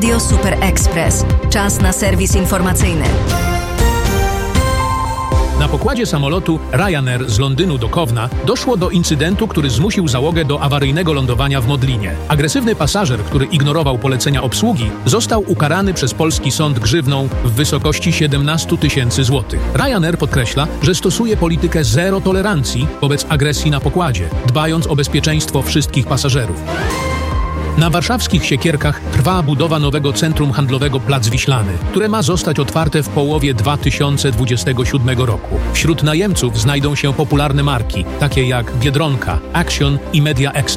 Radio Super Express. Czas na serwis informacyjny. Na pokładzie samolotu Ryanair z Londynu do Kowna doszło do incydentu, który zmusił załogę do awaryjnego lądowania w Modlinie. Agresywny pasażer, który ignorował polecenia obsługi, został ukarany przez polski sąd grzywną w wysokości 17 000 złotych. Ryanair podkreśla, że stosuje politykę zero tolerancji wobec agresji na pokładzie, dbając o bezpieczeństwo wszystkich pasażerów. Na warszawskich Siekierkach trwa budowa nowego centrum handlowego Plac Wiślany, które ma zostać otwarte w połowie 2027 roku. Wśród najemców znajdą się popularne marki, takie jak Biedronka, Action i Media Expert.